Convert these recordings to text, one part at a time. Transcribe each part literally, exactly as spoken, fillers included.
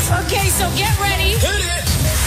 Okay, so get ready. Hit it.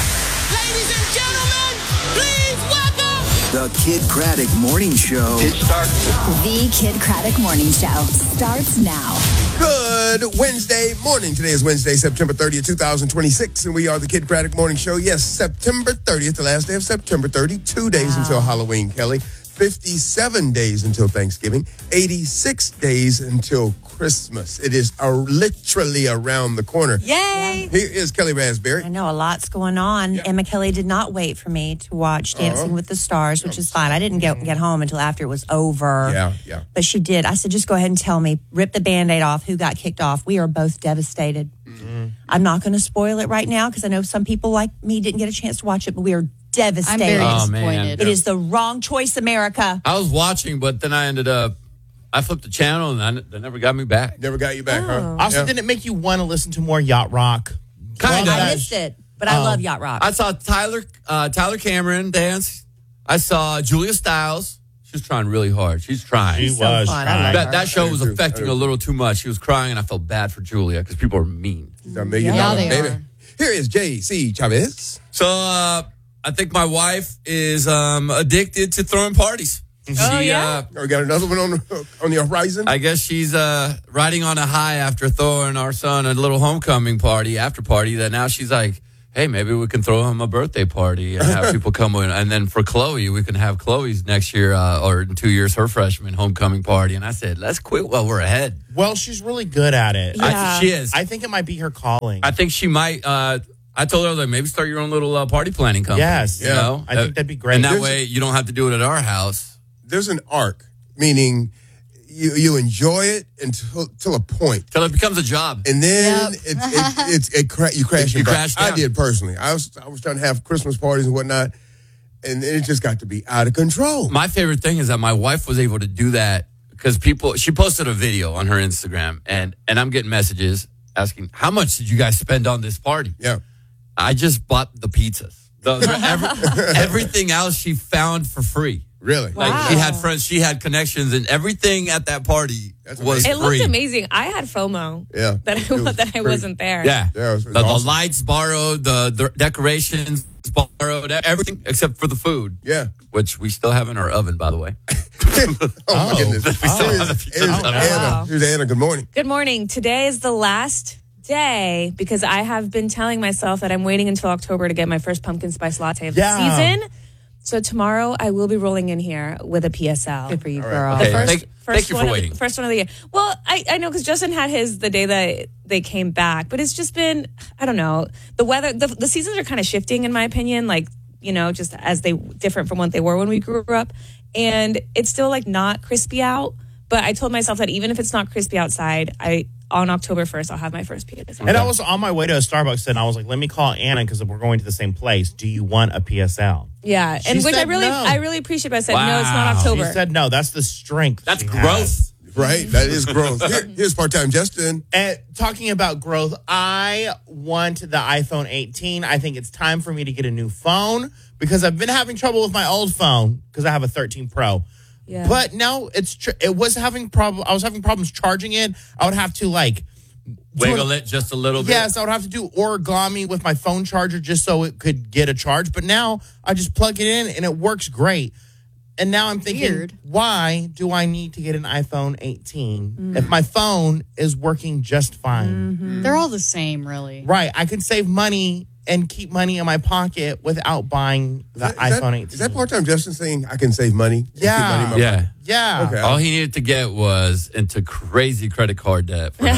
Ladies and gentlemen, please welcome The Kid Craddock Morning Show. It starts. The Kid Craddock Morning Show starts now. Good Wednesday morning. Today is Wednesday, September thirtieth, twenty twenty-six, and we are the Kid Craddock Morning Show. Yes, September thirtieth, the last day of September, thirty-two days wow. until Halloween, Kelly. fifty-seven days until Thanksgiving, eighty-six days until Christmas. It is uh, literally around the corner. Yay! Here is Kelly Raspberry. I know a lot's going on. Yeah. Emma Kelly did not wait for me to watch Dancing uh-huh. with the Stars, which is fine. I didn't get, get home until after it was over. Yeah, yeah. But she did. I said, just go ahead and tell me, rip the Band-Aid off, who got kicked off. We are both devastated. Mm-hmm. I'm not going to spoil it right now because I know some people like me didn't get a chance to watch it, but we are devastated. I'm very oh, disappointed. Man. It is the wrong choice, America. I was watching, but then I ended up, I flipped the channel and I, they never got me back. Never got you back, oh. huh? Also, yeah. didn't it make you want to listen to more Yacht Rock? Kind of. I missed it, but I oh. love Yacht Rock. I saw Tyler uh, Tyler Cameron dance. I saw Julia Stiles. She was trying really hard. She's trying. She She's so was fun. trying. That, that show was affecting her a little too much. She was crying, and I felt bad for Julia because people are mean. She's a million yeah, dollar they baby. are. Here is J C Chavez. So uh, I think my wife is um, addicted to throwing parties. Oh, she, yeah? Uh, we got another one on the, on the horizon. I guess she's uh, riding on a high after throwing our son a little homecoming party, after party, that now she's like, hey, maybe we can throw him a birthday party and have people come in. And then for Chloe, we can have Chloe's next year uh, or in two years, her freshman homecoming party. And I said, let's quit while we're ahead. Well, she's really good at it. Yeah. I, she is. I think it might be her calling. I think she might. Uh, I told her, like, maybe start your own little uh, party planning company. Yes. You Yeah. know? I think that'd be great. And that There's- way you don't have to do it at our house. There's an arc, meaning you you enjoy it until, until a point. Till it becomes a job. And then Yep. it, it, it's it cra- you crash You and burn. crash I down. did personally. I was I was trying to have Christmas parties and whatnot, and it just got to be out of control. My favorite thing is that my wife was able to do that because people, she posted a video on her Instagram, and, and I'm getting messages asking, how much did you guys spend on this party? Yeah. I just bought the pizzas. The, every, everything else she found for free. Really? Wow. Like she had friends, she had connections, and everything at that party That's was amazing. It free. looked amazing. I had FOMO Yeah. that It I was that I crazy. wasn't there. Yeah, Yeah, it was- it was the, awesome. the lights borrowed, the, the decorations borrowed, everything except for the food. Yeah. Which we still have in our oven, by the way. oh, my goodness. We still Here's, have the pizza here's oven. Anna. Wow. Here's Anna. Good morning. Good morning. Today is the last day because I have been telling myself that I'm waiting until October to get my first pumpkin spice latte of Yeah. the season. So tomorrow I will be rolling in here with a P S L. Good for you, All girl. right. Okay, First, thank, first thank you one for of the- waiting. first one of the year. Well, I, I know because Justin had his the day that they came back, but it's just been, I don't know. The weather, the, the seasons are kind of shifting in my opinion, like, you know, just as they different from what they were when we grew up. And it's still like not crispy out. But I told myself that even if it's not crispy outside, I on October first, I'll have my first P S L. And I was on my way to a Starbucks and I was like, let me call Anna because we're going to the same place. Do you want a P S L? Yeah, She and which I said really, no. I really appreciate. But I said no, it's not Wow. October. She said no. That's the strength. That's she growth. has. Right? That is growth. Here, here's part-time Justin. And talking about growth, I want the iPhone eighteen. I think it's time for me to get a new phone because I've been having trouble with my old phone because I have a thirteen Pro. Yeah. But no, it's tr- it was having problem. I was having problems charging it. I would have to like Wiggle it just a little bit. Yes, I would have to do origami with my phone charger just so it could get a charge. But now I just plug it in and it works great. And now I'm thinking, Weird. why do I need to get an iPhone eighteen mm. if my phone is working just fine? Mm-hmm. They're all the same, really. Right. I can save money and keep money in my pocket without buying the Is that- iPhone is that, eighteen. Is that part-time Justin saying I can save money? and keep Yeah. money in my Yeah. pocket? Yeah. Okay. All he needed to get was into crazy credit card debt. For him.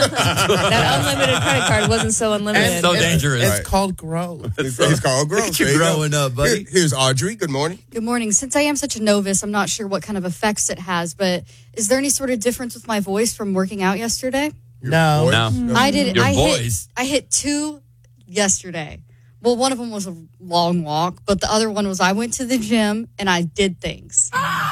That unlimited credit card wasn't so unlimited. And So it's- dangerous. It's Right. called growth. It's, it's called growth. Look at you There go. growing up, buddy. Here- here's Audrey. Good morning. Good morning. Since I am such a novice, I'm not sure what kind of effects it has, but is there any sort of difference with my voice from working out yesterday? No. Voice? No. I did. Your I voice. hit. I hit two yesterday. Well, one of them was a long walk, but the other one was I went to the gym and I did things.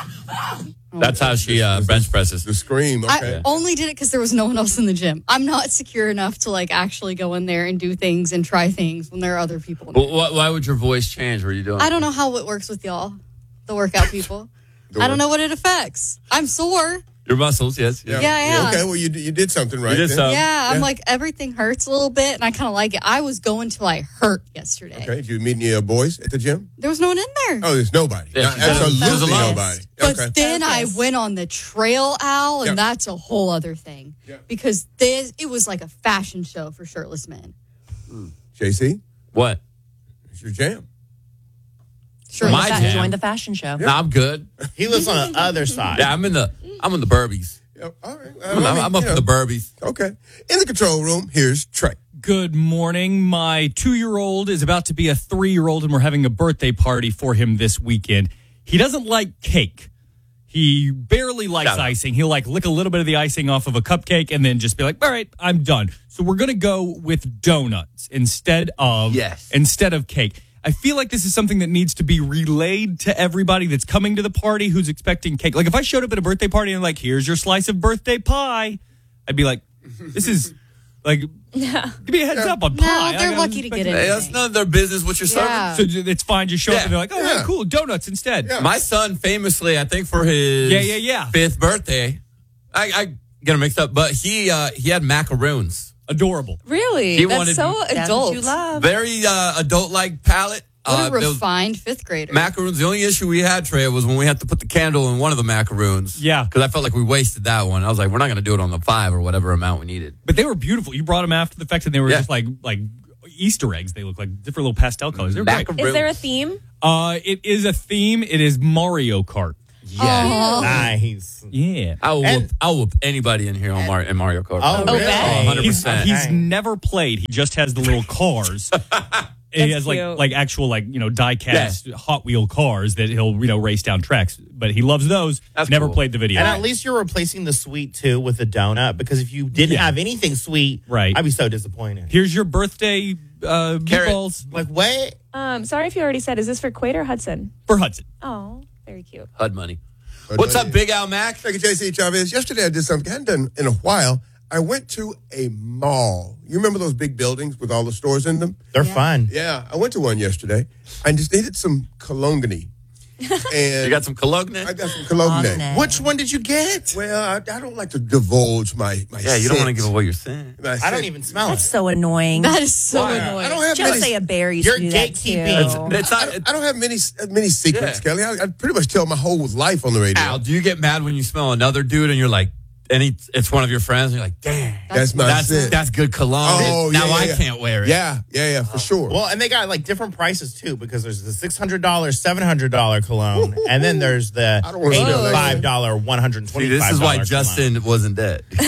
That's how she uh, bench presses. The scream. Okay. I only did it because there was no one else in the gym. I'm not secure enough to like actually go in there and do things and try things when there are other people in there. Well, wh- why would your voice change? What are you doing? I don't know how it works with y'all, the workout people. I don't know what it affects. I'm sore. Your muscles, yes. Yeah. Yeah, yeah. Okay, well, you, you did something right. You did then. something. Yeah, I'm Yeah. like, everything hurts a little bit, and I kind of like it. I was going till I hurt yesterday. Okay, did you meet any uh, boys at the gym? There was no one in there. Oh, there's nobody. Yeah, Not- she said it was absolutely alone. nobody. But Okay. then I Focus. went on the trail owl, and Yeah. that's a whole other thing. Yeah. Because this, it was like a fashion show for shirtless men. J C, What? it's your jam. Join, My the, fa- jam. join the fashion show. No, I'm good. He lives on the other side. Yeah, I'm in the I'm in the Burbies. Yeah, all right. I'm, I'm, I'm up you in know. the Burbies. Okay. In the control room, here's Trey. Good morning. My two-year-old is about to be a three-year-old, and we're having a birthday party for him this weekend. He doesn't like cake. He barely likes Shout out. icing. He'll like lick a little bit of the icing off of a cupcake and then just be like, all right, I'm done. So we're going to go with donuts instead of Yes. instead of cake. I feel like this is something that needs to be relayed to everybody that's coming to the party who's expecting cake. Like if I showed up at a birthday party and like, here's your slice of birthday pie, I'd be like, this is like, give me a heads up on No, pie. they're I- I lucky to was get expecting- it. Hey, that's none of their business what you're Yeah. serving. So it's fine. Just show up Yeah. and they're like, all right, Yeah. cool, donuts instead. Yeah. My son famously, I think for his Yeah, yeah, yeah. fifth birthday, I, I get him mixed up, but he uh, he had macaroons. Adorable. Really? He That's wanted- so That's adult. what you love. Very uh, adult-like palate. What Uh, a there was refined fifth grader. macaroons. The only issue we had, Trey, was when we had to put the candle in one of the macaroons. Yeah. Because I felt like we wasted that one. I was like, we're not going to do it on the five or whatever amount we needed. But they were beautiful. You brought them after the fact, and they were Yeah. just like like Easter eggs. They look like different little pastel colors. They're great. Macaroons. Is there a theme? Uh, it is a theme. It is Mario Kart. Yeah. Nice. Yeah. I will And- whoop, I will whoop anybody in here on Mar- in Mario Kart. Oh, Oh, really? bet. one hundred He's, percent. he's Dang. never played. He just has the little cars. he That's has like cute. like actual like you know die cast Hot Wheel cars that he'll you know race down tracks. But he loves those. That's never cool. played the video. And at least you're replacing the sweet too with a donut because if you didn't Yeah. have anything sweet, Right. I'd be so disappointed. Here's your birthday uh, Carrot. meatballs Like, wait. Um, sorry if you already said. Is this for Quaid or Hudson? for Hudson. Oh, very cute. H U D money. What's up, Big Al Mac? Thank you, J C Chavez. Yesterday I did something I hadn't done in a while. I went to a mall. You remember those big buildings with all the stores in them? They're fun. Yeah, I went to one yesterday. I just needed some cologne. And You got some cologne? I got some cologne. Awesome. Which one did you get? Well, I, I don't like to divulge my my Yeah, you don't want to scent. give away your scent. My I don't scent. even smell That's it. so annoying. That is so Why? annoying. I don't have Just many. say a bear used You're to do that gatekeeping. too. It's I not. don't, I don't have many many secrets, Yeah. Kelly. I, I pretty much tell my whole life on the radio. Al, do you get mad when you smell another dude and you're like, and he, it's one of your friends, and you're like, damn, That's my that's scent. that's good cologne. Oh, now yeah, I yeah. can't wear it. Yeah, yeah, yeah, for sure. Well, and they got like different prices too because there's the six hundred dollars, seven hundred dollars cologne, and then there's the I don't wanna smell that. eighty-five dollars, one hundred See, twenty-five dollars. this is why cologne. Justin wasn't dead. No,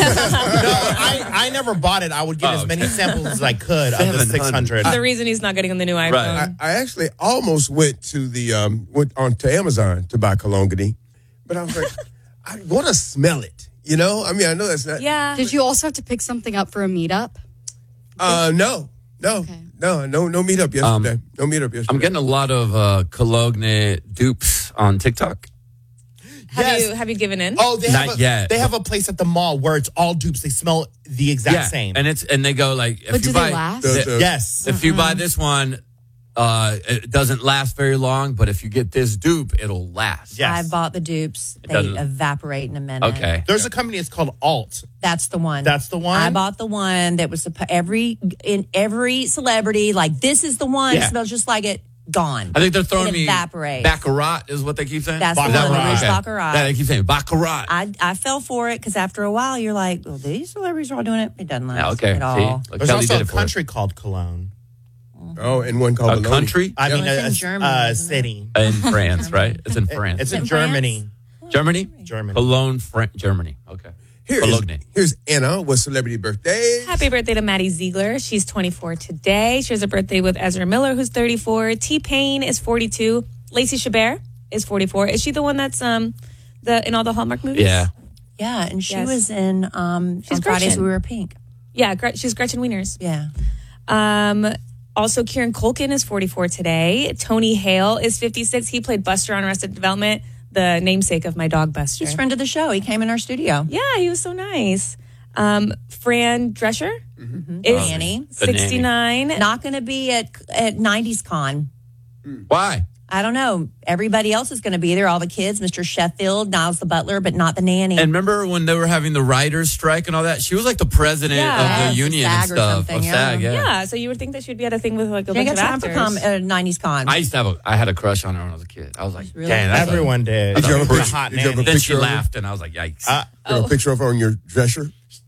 I, I never bought it. I would get Oh, as many okay. samples as I could of the seven hundred. six hundred. The reason he's not getting on the new iPhone. Right. I, I actually almost went to the um went on to Amazon to buy cologne, but I was like, I want to smell it. You know, I mean, I know that's not. Yeah. Did you also have to pick something up for a meetup? Uh, no, no, Okay. no, no, no meetup yesterday. no meetup yesterday. I'm getting a lot of uh, cologne dupes on TikTok. Have Yes. you have you given in? Oh, they Not have a, yet. They have a place at the mall where it's all dupes. They smell the exact yeah, same. and it's and they go like, if But you do buy, they last? The- the- yes. if you buy this one, uh, it doesn't last very long. But if you get this dupe, it'll last. Yes. I bought the dupes. They doesn't- evaporate in a minute. Okay. There's a company. It's called Alt. That's the one. That's the one? I bought the one that was suppo- every in every celebrity like this is the one. Yeah. It smells just like it. Gone. I think they're throwing it me evaporates. Baccarat is what they keep saying. That's the Is that one, the right? Rouge Okay. Baccarat. Yeah, they keep saying Baccarat. I I fell for it because after a while you're like, well, these celebrities are all doing it. It doesn't last yeah, okay. at See, all. Like There's Kelly also did a it for country called Cologne. Oh, and one called a Bologna. country I mean, Well, it's a, in a- Germany, a isn't it? city. in France, right? It's in France. It's in in France? Germany. Germany. Germany. Cologne, Fran- Germany. Okay. Here's, Bologna. here's Anna with celebrity birthdays. Happy birthday to Maddie Ziegler. She's twenty-four today. She has a birthday with Ezra Miller, who's thirty-four. T-Pain is forty-two. Lacey Chabert is forty-four. Is she the one that's um the in all the Hallmark movies? Yeah. Yeah, and she Yes. was in um She's on Fridays Gretchen. We Were Pink. Yeah, Gre- she's Gretchen Wieners. Yeah. Um, also, Kieran Culkin is forty-four today. Tony Hale is fifty-six. He played Buster on Arrested Development, the namesake of my dog Buster. He's friend of the show. He came in our studio. Yeah, he was so nice. Um, Fran Drescher Mm-hmm. is Nanny. The nanny. sixty-nine. Not going to be at at nineties Con. Why? I don't know. Everybody else is going to be there. All the kids, Mister Sheffield, Niles the butler, but not the nanny. And remember when they were having the writers' strike and all that? She was like the president Yeah. of the union and SAG or stuff. something, Of yeah. SAG, yeah. Yeah, so you would think that she'd be at a thing with like a They bunch got of time for actors. com, uh, nineties con. I used to have a, I had a crush on her when I was a kid. I was like, Really? dang, that's Everyone did. Did you have a She's picture- hot did you have a nanny. Then she picture of her? laughed, and I was like, yikes. Uh, You have a picture of her on your dresser?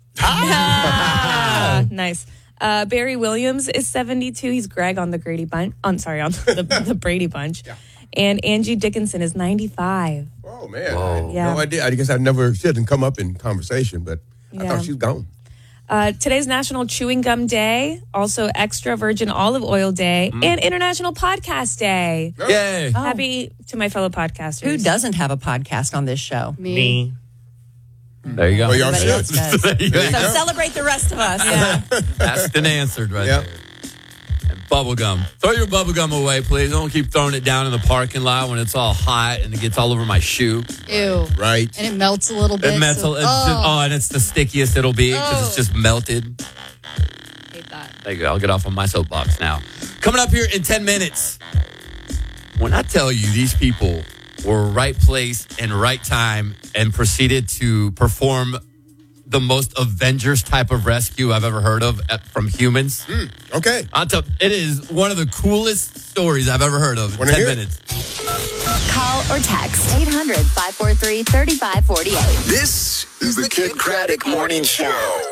Ah, nice. Uh, Barry Williams is seventy-two. He's Greg on the Grady Bunch. On sorry, on the, the Brady Bunch. And Angie Dickinson is ninety-five. Oh, man. I had Yeah. no idea. I guess I never, she didn't come up in conversation, but I Yeah. thought she was gone. Uh, today's National Chewing Gum Day, also Extra Virgin Olive Oil Day, and International Podcast Day. Yay. Happy to my fellow podcasters. Who doesn't have a podcast on this show? Me. There you go. Well, y'all Everybody should. else does. There you go. So celebrate the rest of us. Yeah. Asked and answered right Yep. there. And bubble gum. Throw your bubble gum away, please. Don't keep throwing it down in the parking lot when it's all hot and it gets all over my shoe. Ew. Right. And it melts a little bit. It melts. so- it's just, oh, oh, and it's the stickiest it'll be because it's just melted. hate that. There you go. I'll get off on my soapbox now. Coming up here in ten minutes. When I tell you these people were right place and right time and proceeded to perform the most Avengers type of rescue I've ever heard of at, from humans. Okay. I'll tell, it is one of the coolest stories I've ever heard of in Wanna ten hear it? minutes. Call or text eight hundred, five four three, three five four eight. This is the Kid Craddock Morning Show.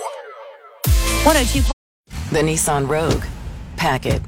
one oh two. The Nissan Rogue. Pack it.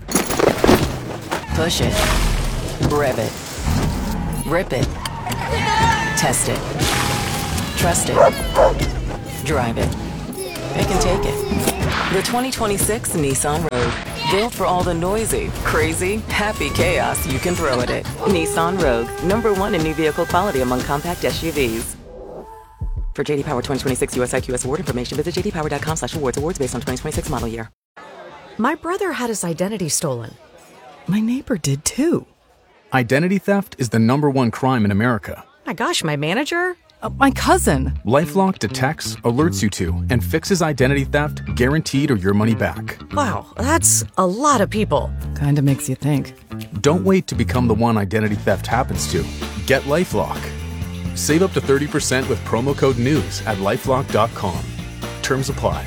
Push it. Rev it. Rip it. Test it. Trust it. Drive it. It can take it. The twenty twenty-six Nissan Rogue. Built for all the noisy, crazy, happy chaos you can throw at it. Nissan Rogue. Number one in new vehicle quality among compact S U Vs. For J D Power twenty twenty-six U S I Q S award information, visit j d power dot com slash awards. Awards based on twenty twenty-six model year. My brother had his identity stolen. My neighbor did too. Identity theft is the number one crime in America. My gosh, my manager? Uh, my cousin. LifeLock detects, alerts you to, and fixes identity theft guaranteed or your money back. Wow, that's a lot of people. Kinda makes you think. Don't wait to become the one identity theft happens to. Get LifeLock. Save up to thirty percent with promo code NEWS at lifelock dot com. Terms apply.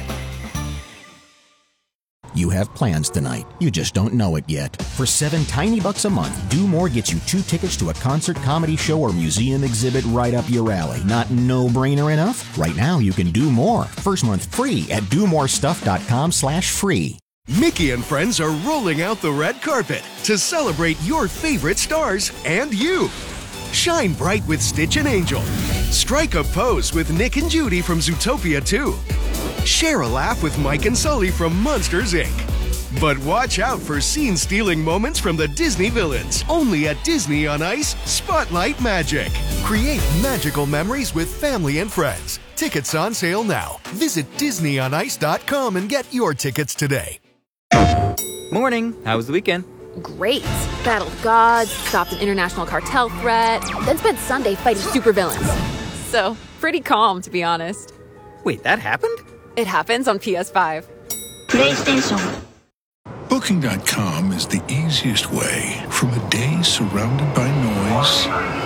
You have plans tonight. You just don't know it yet. For seven tiny bucks a month, Do More gets you two tickets to a concert, comedy show, or museum exhibit right up your alley. Not no-brainer enough? Right now, you can do more. First month free at do more stuff dot com slash free. Mickey and friends are rolling out the red carpet to celebrate your favorite stars and you. Shine bright with Stitch and Angel. Strike a pose with Nick and Judy from Zootopia two. Share a laugh with Mike and Sully from Monsters, Incorporated. But watch out for scene-stealing moments from the Disney villains. Only at Disney on Ice, Spotlight Magic. Create magical memories with family and friends. Tickets on sale now. Visit disney on ice dot com and get your tickets today. Morning. How was the weekend? Great. Battled gods, stopped an international cartel threat, then spent Sunday fighting supervillains. So, pretty calm, to be honest. Wait, that happened? It happens on P S five. PlayStation. Booking dot com is the easiest way from a day surrounded by noise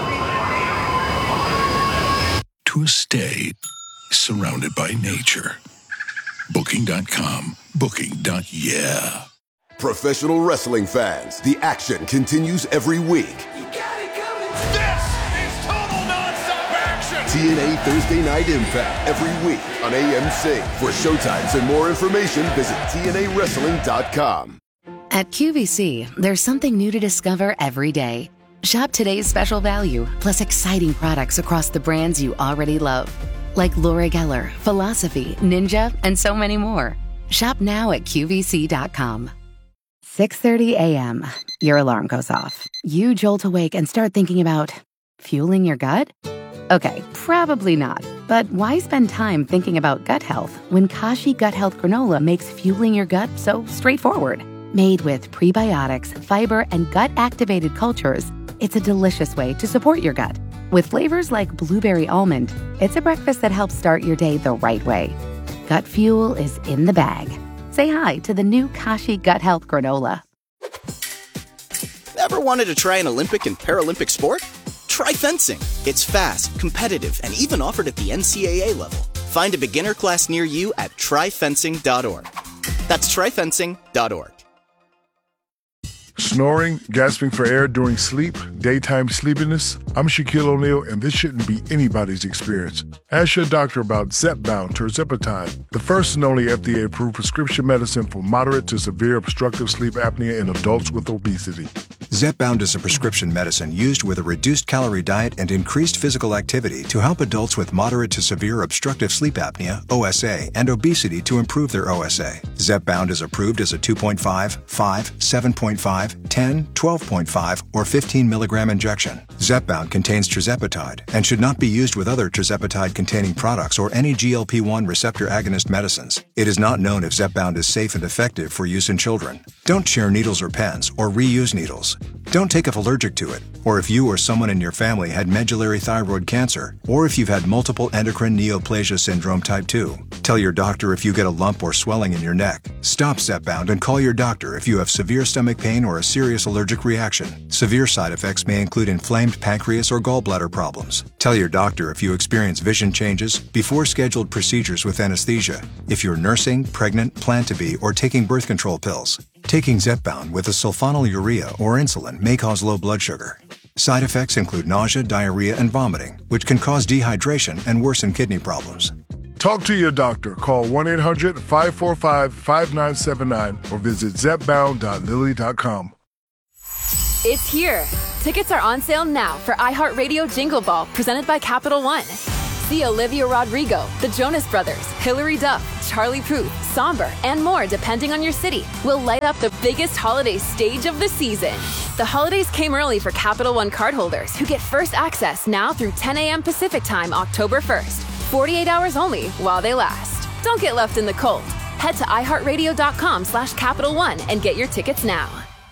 to a stay surrounded by nature. Booking dot com. Booking. Yeah. Professional wrestling fans, the action continues every week. T N A Thursday Night Impact every week on A M C. For showtimes and more information, visit T N A wrestling dot com. At Q V C, there's something new to discover every day. Shop today's special value, plus exciting products across the brands you already love. Like Laura Geller, Philosophy, Ninja, and so many more. Shop now at Q V C dot com. six thirty a.m. Your alarm goes off. You jolt awake and start thinking about fueling your gut? Okay, probably not. But why spend time thinking about gut health when Kashi Gut Health Granola makes fueling your gut so straightforward? Made with prebiotics, fiber, and gut-activated cultures, it's a delicious way to support your gut. With flavors like blueberry almond, it's a breakfast that helps start your day the right way. Gut fuel is in the bag. Say hi to the new Kashi Gut Health Granola. Ever wanted to try an Olympic and Paralympic sport? Try fencing. It's fast, competitive, and even offered at the N C double A level. Find a beginner class near you at try fencing dot org. That's try fencing dot org. Snoring, gasping for air during sleep, daytime sleepiness? I'm Shaquille O'Neal, and this shouldn't be anybody's experience. Ask your doctor about Zepbound tirzepatide, the first and only F D A-approved prescription medicine for moderate to severe obstructive sleep apnea in adults with obesity. Zepbound is a prescription medicine used with a reduced calorie diet and increased physical activity to help adults with moderate to severe obstructive sleep apnea, O S A, and obesity to improve their O S A. Zepbound is approved as a two point five, five, seven point five, ten, twelve point five, or fifteen milligram injection. Zepbound contains tirzepatide and should not be used with other tirzepatide-containing products or any G L P one receptor agonist medicines. It is not known if Zepbound is safe and effective for use in children. Don't share needles or pens or reuse needles. Don't take if allergic to it, or if you or someone in your family had medullary thyroid cancer, or if you've had multiple endocrine neoplasia syndrome type two. Tell your doctor if you get a lump or swelling in your neck. Stop Zepbound and call your doctor if you have severe stomach pain or a serious allergic reaction. Severe side effects may include inflamed pancreas or gallbladder problems. Tell your doctor if you experience vision changes before scheduled procedures with anesthesia, if you're nursing, pregnant, plan to be, or taking birth control pills. Taking Zepbound with a sulfonylurea or insulin may cause low blood sugar. Side effects include nausea, diarrhea, and vomiting, which can cause dehydration and worsen kidney problems. Talk to your doctor. Call one eight hundred, five four five, five nine seven nine or visit zepbound dot lilly dot com. It's here. Tickets are on sale now for iHeartRadio Jingle Ball, presented by Capital One. See Olivia Rodrigo, the Jonas Brothers, Hilary Duff, Charlie Puth, Somber, and more depending on your city. Will light up the biggest holiday stage of the season. The holidays came early for Capital One cardholders who get first access now through ten a.m. Pacific Time, October first. forty-eight hours only while they last. Don't get left in the cold. Head to iHeartRadio.com slash Capital One and get your tickets now.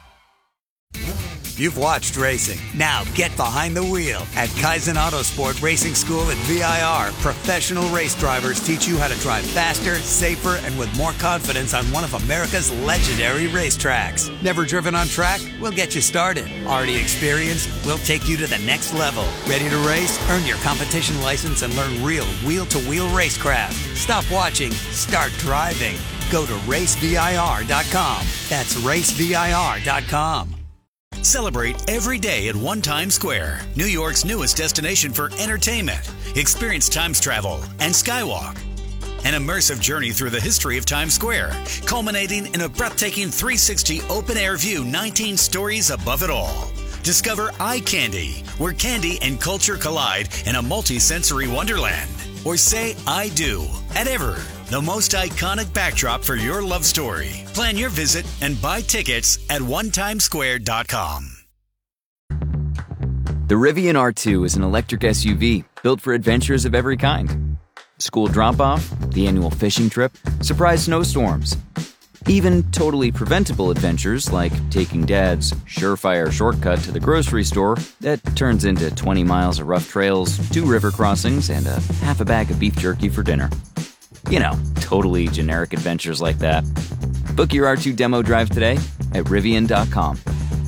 You've watched racing. Now get behind the wheel. At Kaizen Autosport Racing School at V I R, professional race drivers teach you how to drive faster, safer, and with more confidence on one of America's legendary racetracks. Never driven on track? We'll get you started. Already experienced? We'll take you to the next level. Ready to race? Earn your competition license and learn real wheel-to-wheel racecraft. Stop watching. Start driving. Go to race V I R dot com. That's race V I R dot com. Celebrate every day at One Times Square, New York's newest destination for entertainment. Experience Times Travel and Skywalk, an immersive journey through the history of Times Square, culminating in a breathtaking three sixty open-air view, nineteen stories above it all. Discover Eye Candy, where candy and culture collide in a multi-sensory wonderland. Or say I do at Ever, the most iconic backdrop for your love story. Plan your visit and buy tickets at one times square dot com. The Rivian R two is an electric S U V built for adventures of every kind. School drop-off, the annual fishing trip, surprise snowstorms. Even totally preventable adventures like taking Dad's surefire shortcut to the grocery store that turns into twenty miles of rough trails, two river crossings, and a half a bag of beef jerky for dinner. You know, totally generic adventures like that. Book your R two demo drive today at Rivian dot com.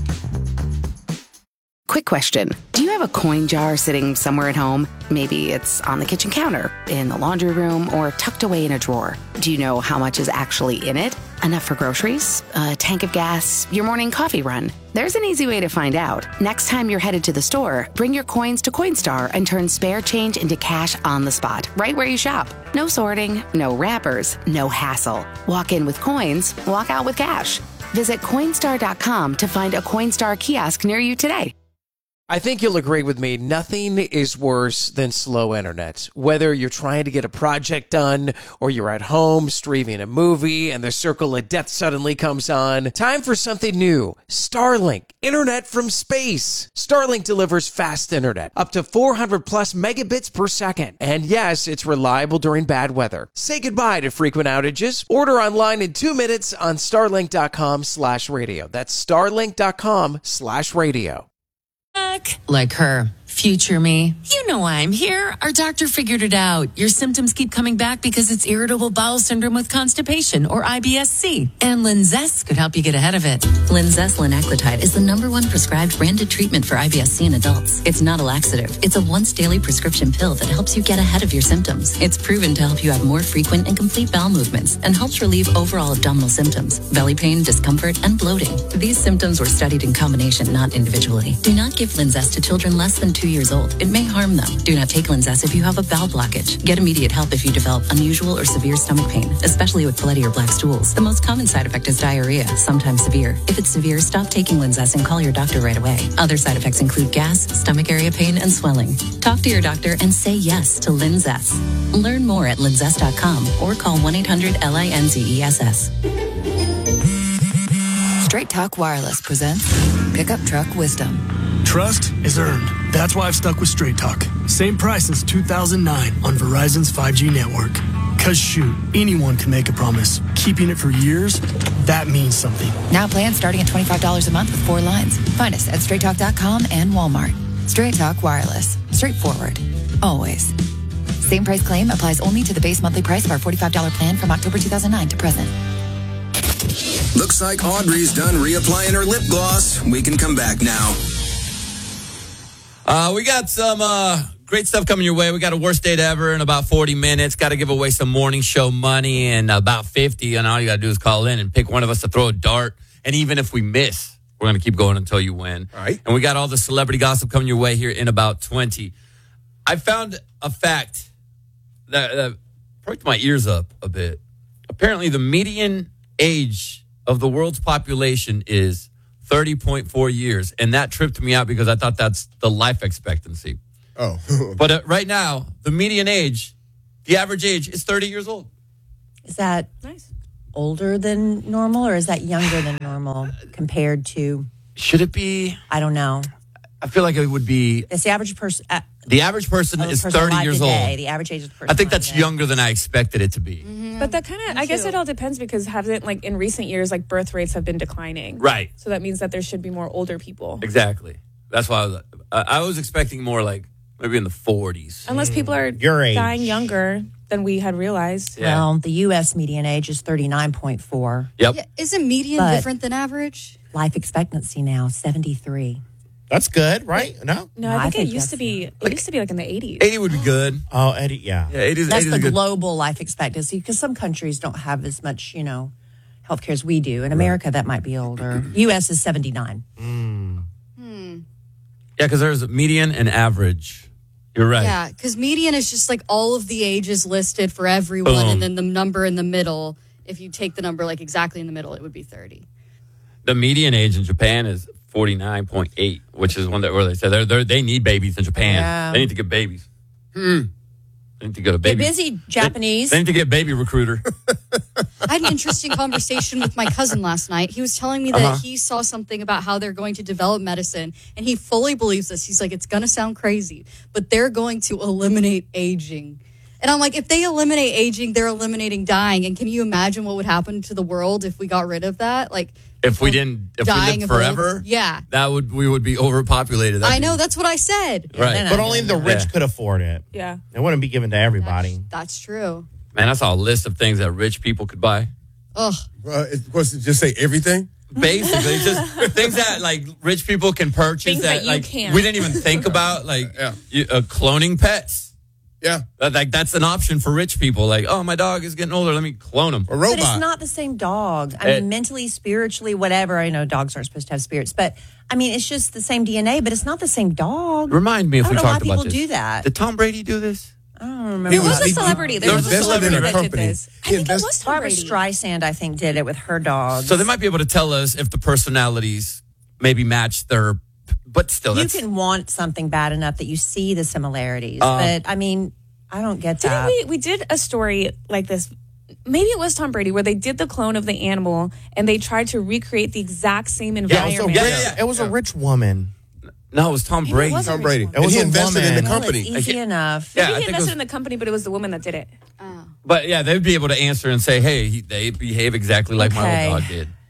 Quick question. Do you have a coin jar sitting somewhere at home? Maybe it's on the kitchen counter, in the laundry room, or tucked away in a drawer. Do you know how much is actually in it? Enough for groceries? A tank of gas? Your morning coffee run? There's an easy way to find out. Next time you're headed to the store, bring your coins to Coinstar and turn spare change into cash on the spot, right where you shop. No sorting, no wrappers, no hassle. Walk in with coins, walk out with cash. Visit Coinstar dot com to find a Coinstar kiosk near you today. I think you'll agree with me, nothing is worse than slow internet. Whether you're trying to get a project done or you're at home streaming a movie and the circle of death suddenly comes on, time for something new. Starlink, internet from space. Starlink delivers fast internet, up to four hundred plus megabits per second. And yes, it's reliable during bad weather. Say goodbye to frequent outages. Order online in two minutes on starlink dot com slash radio. That's starlink dot com slash radio. Like her. Future me, you know why I'm here. Our doctor figured it out. Your symptoms keep coming back because it's irritable bowel syndrome with constipation, or I B S C. And Linzess could help you get ahead of it. Linzess linaclotide is the number one prescribed branded treatment for I B S C in adults. It's not a laxative. It's a once daily prescription pill that helps you get ahead of your symptoms. It's proven to help you have more frequent and complete bowel movements and helps relieve overall abdominal symptoms, belly pain, discomfort, and bloating. These symptoms were studied in combination, not individually. Do not give Linzess to children less than two years old. It may harm them. Do not take Linzess if you have a bowel blockage. Get immediate help if you develop unusual or severe stomach pain, especially with bloody or black stools. The most common side effect is diarrhea, sometimes severe. If it's severe, stop taking Linzess and call your doctor right away. Other side effects include gas, stomach area pain, and swelling. Talk to your doctor and say yes to Linzess. Learn more at linzess dot com or call one eight hundred L I N Z E S S. Straight Talk Wireless presents Pickup Truck Wisdom. Trust is earned. That's why I've stuck with Straight Talk. Same price since two thousand nine on Verizon's five G network. Cause shoot, anyone can make a promise. Keeping it for years, that means something. Now plans starting at twenty-five dollars a month with four lines. Find us at straight talk dot com and Walmart. Straight Talk Wireless. Straightforward. Always. Same price claim applies only to the base monthly price of our forty-five dollars plan from October two thousand nine to present. Looks like Audrey's done reapplying her lip gloss. We can come back now. Uh, we got some uh, great stuff coming your way. We got a worst date ever in about forty minutes. Got to give away some morning show money in about fifty. And all you got to do is call in and pick one of us to throw a dart. And even if we miss, we're going to keep going until you win. All right. And we got all the celebrity gossip coming your way here in about twenty. I found a fact that, that perked my ears up a bit. Apparently, the median age of the world's population is thirty point four years. And that tripped me out because I thought that's the life expectancy. Oh. But uh, right now, the median age, the average age is thirty years old. Is that nice. Older than normal, or is that younger than normal compared to? Should it be? I don't know. I feel like it would be. It's the average person. Uh, the average person is person thirty alive years today, old. The average age of the person. I think that's younger than I expected it to be. Mm-hmm. But that kind of, I guess it all depends because haven't like in recent years, like birth rates have been declining. Right. So that means that there should be more older people. Exactly. That's why I was, uh, I was expecting more like maybe in the forties. Unless people are Your age. dying younger than we had realized. Yeah. Well, the U S median age is thirty-nine point four. Yep. Yeah, isn't median But- different than average? Life expectancy now seventy-three. That's good, right? No? No, I think it used to be, it used to be like in the eighties. eighty would be good. Oh, eighty, yeah. Yeah, eighty is, That's eighty the is good. global life expectancy because some countries don't have as much, you know, healthcare as we do. In America, that might be older. U S is seventy-nine. Mm. Hmm. Yeah, because there's median and average. You're right. Yeah, because median is just like all of the ages listed for everyone, Boom. and then the number in the middle. If you take the number like exactly in the middle, it would be thirty. The median age in Japan is forty-nine point eight, which is one that where they say they're, they're, they need babies in Japan. Yeah. They need to get babies. Hmm. They need to go to Get baby. busy, Japanese. They, they need to get baby recruiter. I had an interesting conversation with my cousin last night. He was telling me that Uh-huh. he saw something about how they're going to develop medicine, and he fully believes this. He's like, it's going to sound crazy, but they're going to eliminate aging. And I'm like, if they eliminate aging, they're eliminating dying. And can you imagine what would happen to the world if we got rid of that? Like, If we didn't, if we dying lived of old- forever, Yeah. that would we would be overpopulated. That'd I be- know, that's what I said. Right. But only the rich Yeah. could afford it. Yeah. It wouldn't be given to everybody. That's true. Man, I saw a list of things that rich people could buy. Ugh. Uh, it's supposed to just say everything? Basically, just things that like rich people can purchase Things that, that you like can't. we didn't even think about, like you, uh, cloning pets. Yeah, that, like that's an option for rich people. Like, oh, my dog is getting older, let me clone him. A But it's not the same dog. I It- mean, mentally, spiritually, whatever. I know dogs aren't supposed to have spirits, but I mean, it's just the same D N A, but it's not the same dog. Remind me if I don't we know talked why about people this. do that. Did Tom Brady do this? I don't remember. There was a celebrity. There was a celebrity that did this. I think it was Tom Barbara Brady. Streisand, I think, did it with her dogs. So they might be able to tell us if the personalities maybe match their, but still, you that's can want something bad enough that you see the similarities, Uh, but I mean, I don't get Didn't that. we? We did a story like this. Maybe it was Tom Brady where they did the clone of the animal and they tried to recreate the exact same Yeah, it was a environment. rich, it was a rich woman. No, it was Tom Maybe it Brady. was a Tom rich Brady. woman. And was he a invested in the woman. company. Well, it's easy enough. Yeah, I Maybe he think it invested was- in the company, but it was the woman that did it. But yeah, they'd be able to answer and say, hey, he, they behave exactly like my Okay. old dog did.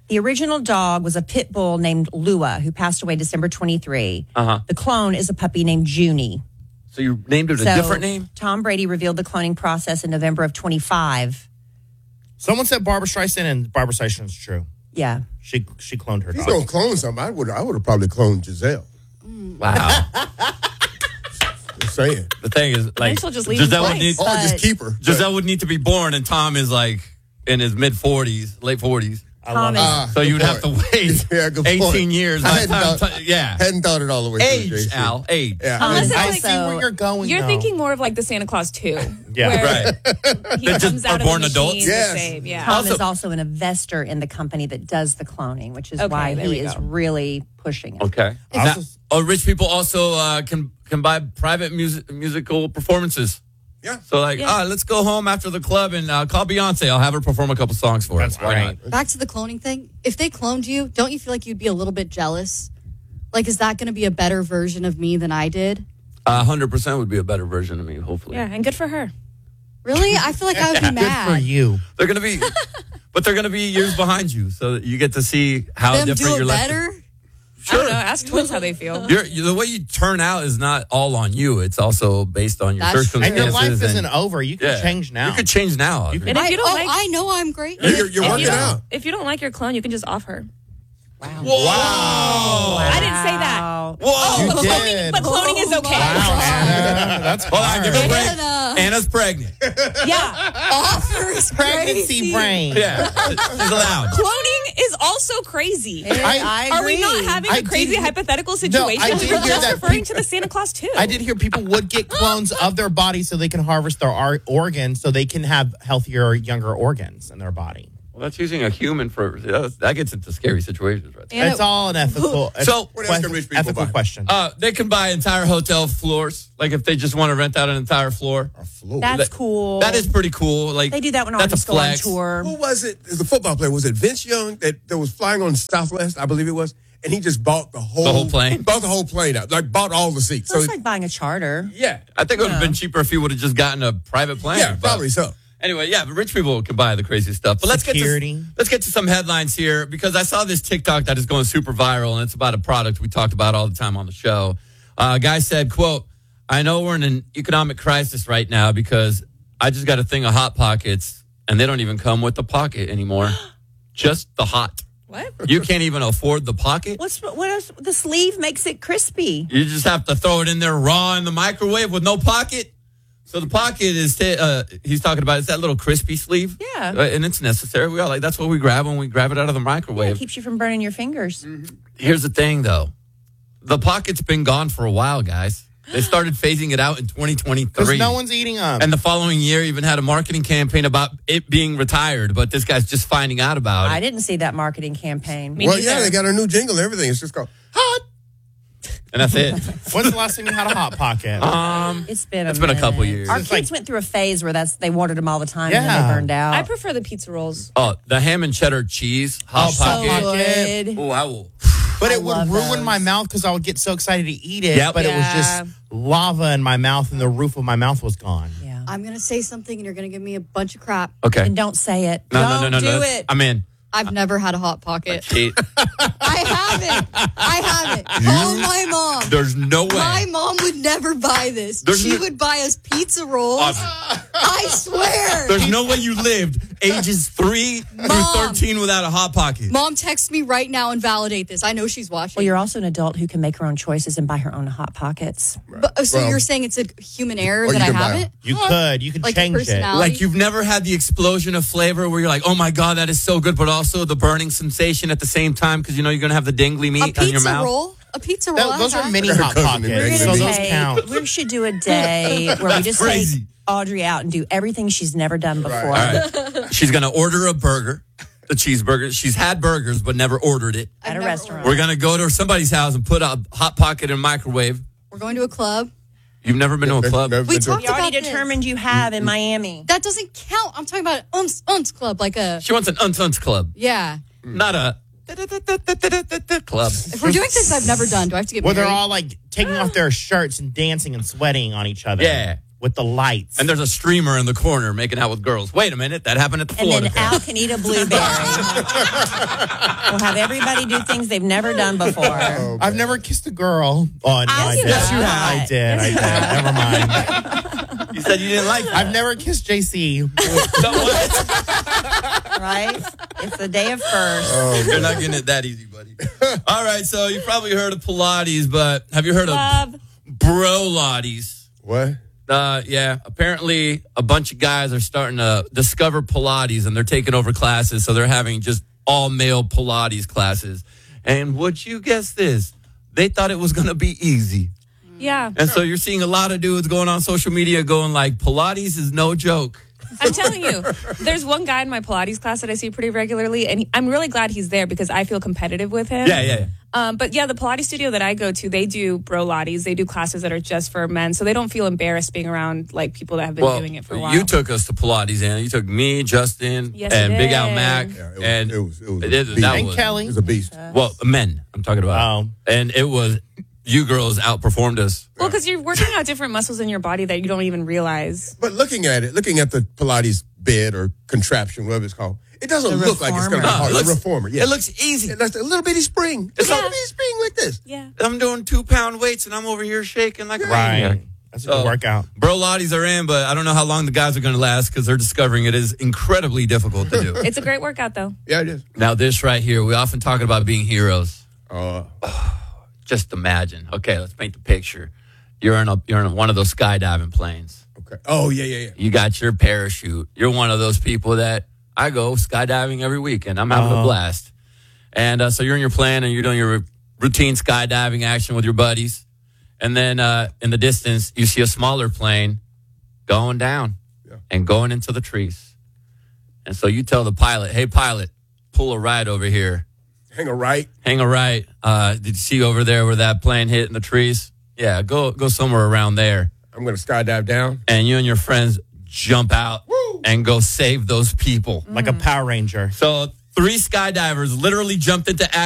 The original dog was a pit bull named Lua, who passed away December twenty-third. Uh-huh. The clone is a puppy named Junie. So you named it a So, different name? Tom Brady revealed the cloning process in November of twenty-five. Someone said Barbara Streisand, and Barbara Streisand's true. Yeah. She she cloned her If he's dog. gonna clone something, I would I would have probably cloned Giselle. Wow. Just saying. The thing is, like, she'll just leave Giselle him would need, twice, Or just but- keep her. Giselle would need to be born, and Tom is like in his mid forties, late forties. I love Tom it. is- Ah, So good you'd have to point. wait Yeah, good eighteen point. years. I By the hadn't time thought- t- yeah. Hadn't thought it all the way Age, through, J C. Al. Age. Yeah. Tom is I also, see where you're going. You're though. thinking more of like the Santa Claus two. Yeah. where Right. He They comes just out are of born the adults? machine Yes. the same. Yeah. Tom Also- is also an investor in the company that does the cloning, which is Okay, why there he we is go. really pushing it. Okay. Now, oh, rich people also uh, can can buy private music, musical performances. Yeah. So like, Yeah. ah, let's go home after the club and uh, call Beyonce. I'll have her perform a couple songs for That's us. Why right. not? Back to the cloning thing. If they cloned you, don't you feel like you'd be a little bit jealous? Like, is that going to be a better version of me than I did? A hundred percent would be a better version of me, hopefully. Yeah, and good for her. Really? I feel like I would be Good for mad. you. They're gonna be, but they're gonna be years behind you, so that you get to see how Them different do your it life. better? I don't know. Ask twins how they feel. You're, you the way you turn out is not all on you. It's also based on your That's true. circumstances. And your life and- isn't over. You can Yeah. change now. You could change now. Audrey. And if I, you don't oh, like, I know I'm great. Yeah, you're you're if working you don't- out. If you don't like your clone, you can just off her. Wow. I didn't say that. Wow. Whoa. but, did. cloning, but cloning is okay. Wow, Anna. That's Hold on, give her a break. Anna. Anna's pregnant. Yeah. Offers Pregnancy brain. Yeah, she's allowed. Cloning is also crazy. I- I Are we agree. not having I a crazy did- hypothetical No, situation? I did We're hear just that referring people- to the Santa Claus too. I did hear people would get clones of their body so they can harvest their ar- organs so they can have healthier, younger organs in their body. Well, that's using a human for that gets into scary situations, right? there. Anna, It's all an ethical, So- What else can rich people ethical buy? question. Uh, they can buy entire hotel floors, like if they just want to rent out an entire floor. A floor. That's That- cool. That is pretty cool. Like They do that when that's a artists go on flex. tour. Who was it? The football player. Was it Vince Young that, that was flying on Southwest? I believe it was. And he just bought the whole The whole plane? Bought the whole plane out. Like bought all the seats. So it's it- like buying a charter. yeah. I think it would have been cheaper if he would have just gotten a private plane. Yeah, but- probably so. Anyway, yeah, but rich people can buy the crazy stuff. But let's get Security. to let's get to some headlines here because I saw this TikTok that is going super viral and it's about a product we talked about all the time on the show. Uh, a guy said, "quote I know we're in an economic crisis right now because I just got a thing of Hot Pockets and they don't even come with the pocket anymore, just the hot. What? You can't even afford the pocket. What's what is the sleeve makes it crispy? You just have to throw it in there raw in the microwave with no pocket." So the pocket is, t- uh, he's talking about, it's that little crispy sleeve. Yeah. Uh, and it's necessary. We all like, that's what we grab when we grab it out of the It microwave. keeps you from burning your fingers. Here's the thing, though. The pocket's been gone for a while, guys. They started phasing it out in twenty twenty-three. Because no one's eating them. And the following year even had a marketing campaign about it being retired, but this guy's just finding out about I it. didn't see that marketing campaign. Well, yeah, they got a new jingle and everything. It's just called Hot. And that's it. When's the last time you had a Hot Pocket? Um, It's been a It's been a couple minute. years. Our It's kids like- went through a phase where that's they wanted them all the time and then Yeah. they burned out. I prefer the pizza rolls. oh, the ham and cheddar cheese, Hot Oh, so Pocket. good. Oh, I will. But I it would love ruin those. my mouth because I would get so excited to eat it. Yep. But it was Yeah. just lava in my mouth and the roof of my mouth was gone. Yeah. I'm going to say something and you're going to give me a bunch of crap. Okay. And don't say it. No, don't no, no, no, do no. it. I'm in. I've never had a Hot Pocket. Cheat. I haven't. I haven't. Call my mom. There's no way. My mom would never buy this. There's she no- would buy us pizza rolls. Awesome. I swear. There's no way you lived ages three Mom. through thirteen without a Hot Pocket. Mom, text me right now and validate this. I know she's watching. Well, you're also an adult who can make her own choices and buy her own Hot Pockets. But, so Well, you're saying it's a human error or that you I can buy have them. it? You could. You could Like change it. personality? Like you've never had the explosion of flavor where you're like, oh my God, that is so good, but also the burning sensation at the same time because you know you're going to have the dingly A meat on your pizza mouth. roll? A pizza roll? Th- I've those are had. mini Her Hot cousin in Pockets, Vegas. so We're those gonna take- count. we should do a day where we That's just crazy. take Audrey out and do everything she's never done before. All right. She's going to order a burger, the cheeseburger. She's had burgers, but never ordered it. At a never restaurant. We're going to go to somebody's house and put a Hot Pocket in a microwave. We're going to a club. You've never been to a club? Never We been to a- talked You already about this. determined you have in Miami. That doesn't count. I'm talking about an uns, uns club, like a, She wants an Unsuns club, yeah. not a club. If we're doing things I've never done, do I have to get Where they're married? all like taking off their shirts and dancing and sweating on each other. Yeah. with the lights. And there's a streamer in the corner making out with girls. Wait a minute, that happened at the And Florida then Al can eat a blueberry. We'll have everybody do things they've never done before. Oh, I've never kissed a girl. Oh, no, I you did. have. I did. I did. Never mind. You said you didn't like that. I've never kissed J C. Right? It's the day of first. Oh, you're not getting it that easy, buddy. All right, so you probably heard of Pilates, but have you heard Love. of Brolates? What? Uh, yeah, apparently a bunch of guys are starting to discover Pilates, and they're taking over classes, so they're having just all-male Pilates classes. And would you guess this? They thought it was going to be easy. Yeah. And so you're seeing a lot of dudes going on social media going like, Pilates is no joke. I'm telling you, there's one guy in my Pilates class that I see pretty regularly, and he, I'm really glad he's there because I feel competitive with him. Yeah, yeah, yeah. Um, but yeah, the Pilates studio that I go to, they do Brolates. They do classes that are just for men, so they don't feel embarrassed being around like people that have been Well, doing it for a while. you took us to Pilates, and you took me, Justin, Yes, and I Big did. Al Mac, Yeah, it was, and it was, it was it a is- beast. that And was Kelly. It was a beast. well, men. I'm talking about, Oh. and it was you girls outperformed us. Well, because you're working out different muscles in your body that you don't even realize. But looking at it, looking at the Pilates bed or contraption, whatever it's called, it doesn't The look like it's going to be reformer. hard. No, it the looks- reformer, yeah. It looks easy. That's a little bitty spring. It's a Yeah. little bitty spring like this. Yeah. I'm doing two pound weights, and I'm over here shaking like a Right. maniac. That's a So, good workout. Brolates are in, but I don't know how long the guys are going to last because they're discovering it is incredibly difficult to do. It's a great workout, though. Yeah, it is. Now, this right here, we often talk about being heroes. Uh, Just imagine. Okay, let's paint the picture. You're in a you're in one of those skydiving planes. okay. Oh, yeah, yeah, yeah. You got your parachute. You're one of those people that I go skydiving every weekend. I'm having Oh. a blast. And uh, so you're in your plane and you're doing your routine skydiving action with your buddies. And then uh, in the distance, you see a smaller plane going down Yeah. and going into the trees. And so you tell the pilot, hey, pilot, pull a right over here. Hang a right. Hang a right. Uh, did you see over there where that plane hit in the trees? Yeah, go go somewhere around there. I'm going to skydive down. And you and your friends jump out and go save those people. Like a Power Ranger. So three skydivers literally jumped into action.